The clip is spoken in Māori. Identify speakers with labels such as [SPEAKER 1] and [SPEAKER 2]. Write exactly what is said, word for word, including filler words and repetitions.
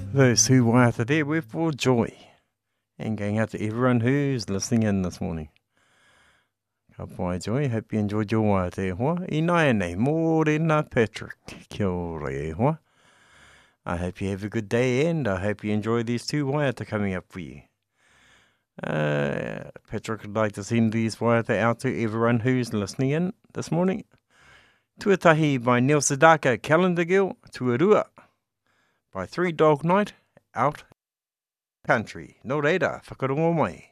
[SPEAKER 1] Those who waiata there were for joy. And going out to everyone who's listening in this morning. Ka pai joy, hope you enjoyed your waiata e hoa. I nai nei, mōrena Patrick. Kia ora e hoa. I hope you have a good day and I hope you enjoy these two waiata coming up for you. Uh, Patrick would like to send these waiata out to everyone who's listening in this morning. Tuatahi by Neil Sedaka, Calendar Girl, Tuarua by Three Dog Night, Out Country. No reira, whakarongo mai.